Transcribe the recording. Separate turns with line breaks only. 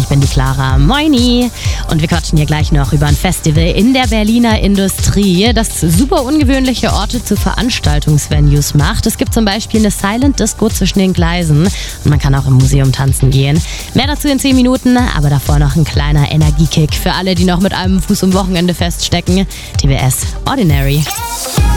bin die Clara. Moini. Und wir quatschen hier gleich noch über ein Festival in der Berliner Industrie, das super ungewöhnliche Orte zu Veranstaltungsvenues macht. Es gibt zum Beispiel eine Silent Disco zwischen den Gleisen und man kann auch im Museum tanzen gehen. Mehr dazu in 10 Minuten, aber davor noch ein kleiner Energiekick für alle, die noch mit einem Fuß im Wochenende feststecken. TBS Ordinary.